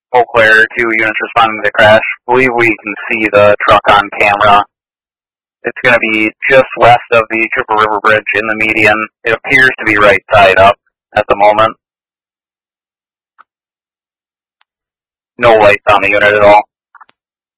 Eau Claire, 2 units responding to the crash. I believe we can see the truck on camera. It's going to be just west of the Triple River Bridge in the median. It appears to be right side up at the moment. No lights on the unit at all.